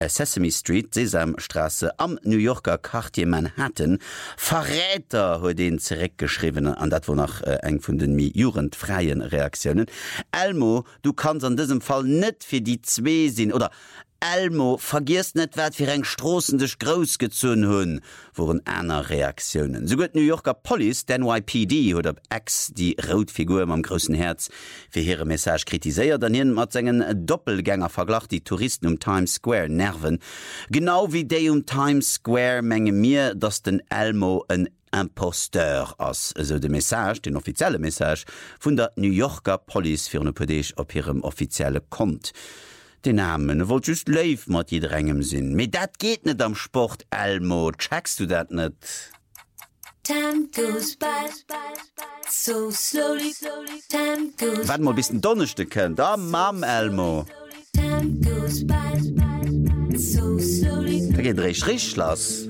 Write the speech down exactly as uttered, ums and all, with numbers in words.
Sesame Street, Sesamstraße am New Yorker Quartier Manhattan. Verräter huet den zurückgeschrieben, an dat wo nach äh, eng vun den mi jugendfreien Reaktionen. Elmo, du kannst an diesem Fall net für die zwei sinn oder Elmo, vergisst net wat fir eng Strossen dech groß gezun hunn, woren einer Reaktionen. So gut New Yorker Police, den N Y P D oder Ex die Rotfigur am großen Herz fir ihre Message kritiséiert, dann hin mat sengen Doppelgänger verglach die Touristen um Times Square nerven. Genau wie déi um Times Square menge mir, dass den Elmo en Imposteur ass, also de Message, den offizielle Message vun der New Yorker Police fir ne Podech op ihrem offizielle Kont. Den Namen wollt just leif mat je drängem sinn. Me dat geht net am Sport, Elmo. Checkst du dat net? Time goes by, so slowly, time goes. Wat mo bis den Donnerste kennt, da Mam, Elmo. Time goes by, so slowly. Da geht rich rich lass.